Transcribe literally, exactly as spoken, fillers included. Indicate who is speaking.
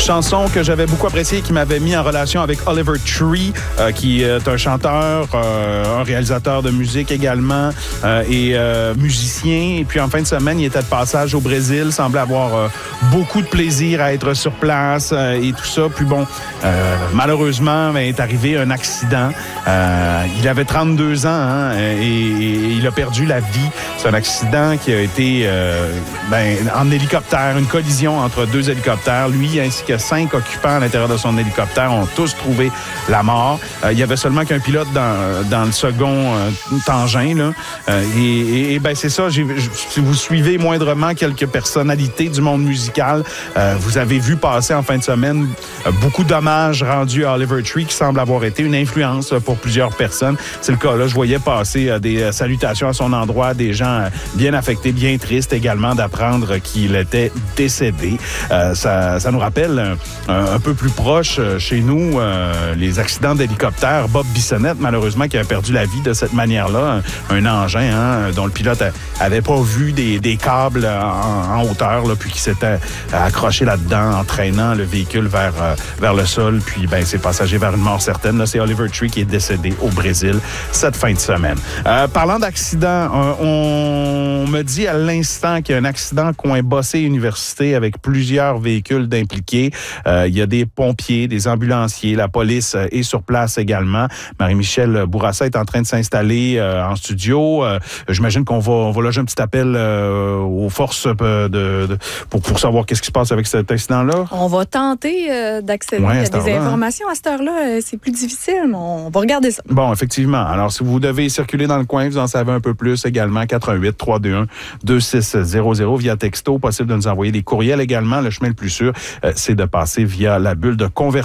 Speaker 1: chanson que j'avais beaucoup appréciée, qui m'avait mis en relation avec Oliver Tree, euh, qui est un chanteur, euh, un réalisateur de musique également, euh, et euh, musicien. Et puis en fin de semaine, il était de passage au Brésil, semblait avoir euh, beaucoup de plaisir à être sur place euh, et tout ça. Puis bon, euh, malheureusement, ben, est arrivé un accident. Euh, il avait trente-deux ans hein, et, et il a perdu la vie. C'est un accident qui a été euh, ben, en hélicoptère, une collision entre deux hélicoptères. Lui ainsi que cinq occupants à l'intérieur de son hélicoptère ont tous trouvé la mort. Euh, il y avait seulement qu'un pilote dans, dans le second euh, tangent. Là. Euh, et, et, et ben c'est ça, j'ai, si vous suivez moindrement quelques personnalités du monde musical, euh, vous avez vu passer en fin de semaine euh, beaucoup d'hommages rendus à Oliver Tree qui semble avoir été une influence pour plusieurs personnes. C'est le cas là, je voyais passer euh, des salutations à son endroit, des gens euh, bien affectés, bien tristes également d'apprendre qu'il était décédé. Euh, ça, ça nous rappelle un, un peu plus proche euh, chez nous euh, les accidents d'hélicoptère. Bob Bissonnette, malheureusement, qui a perdu la vie de cette manière-là. Un, un engin hein, dont le pilote avait pas vu des, des câbles en, en hauteur, là, puis qui s'était accroché là-dedans, entraînant le véhicule vers, euh, vers le sol. Puis, ben, c'est passagers vers une mort certaine. Là, c'est Oliver Tree qui est décédé au Brésil cette fin de semaine. Euh, parlant d'accident, on, on me dit à l'instant qu'il y a un accident coin Bossé-Université avec plusieurs véhicules d'impliqués. Euh, il y a des pompiers, des ambulanciers, la police est sur place également. Marie-Michel Bourassa est en train de s'installer euh, en studio. Euh, j'imagine qu'on va, on va loger un petit appel euh, aux forces euh, de, de, pour, pour savoir qu'est-ce qui se passe avec cet incident-là.
Speaker 2: On va tenter euh, d'accéder ouais, à, à des informations. Hein. À cette heure-là, euh, c'est plus difficile, mais on va regarder ça.
Speaker 1: Bon, effectivement. Alors, si vous devez circuler dans le coin, vous en savez un peu plus également. quatre un huit, trois deux un, deux six zéro zéro via texto. Possible de nous envoyer des courriels également. Le chemin le plus sûr, euh, c'est de passer via la bulle de conversion.